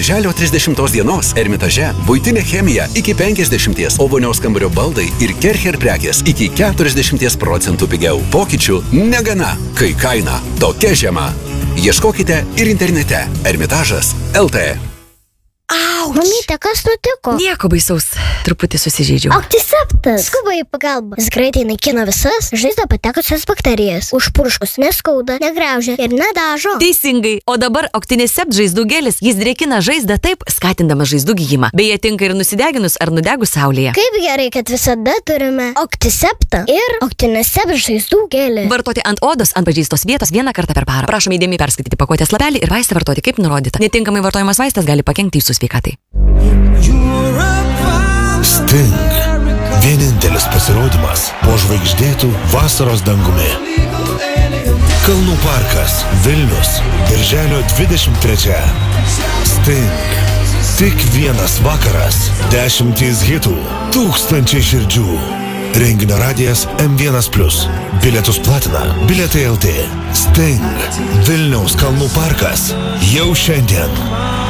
birželio 30 dienos Ermitaže buitinė chemija iki 50, o vonios kambario baldai ir Kercher prekės iki 40% pigiau. Pokyčių negana, kai kaina tokia žema. Ieškokite ir internete Ermitažas LT. Auč! Mamyte, kas nutiko? Nieko baisaus, truputį susižeidžiau. Oktiseptas. Skuba į pagalbą. Jis greitai naikina visas žaizdą patekusias bakterijas. Užpurškus neskauda, negraužia ir nedažo. Teisingai, o dabar Octinisept žaizdų gelis, jis drėkina žaizdą taip, skatindamas žaizdų gijimą. Beje, tinka ir nusideginus ar nudegus saulėje. Kaip gerai, kad visada turime Oktiseptą ir Octinisept žaizdų gelį. Vartoti ant odos, ant pažeistos vietos vieną kartą per parą. Prašome įdėmiai perskaityti pakuotės lapelį ir vaistą vartoti kaip nurodyta. Netinkamai vartojamas vaistas gali pakenkti jūsų sveikatai. Sting. Vienintelis pasirodymas po žvaigždėtų vasaros dangumi. Kalnų parkas, Vilnius, birželio 23. Sting. Tik vienas vakaras, 10 hitų, 1000 širdžių. Renginio radijas M1+. Bilietus platina Bilietai LT. Sting. Vilniaus Kalnų parkas. Jau šiandien.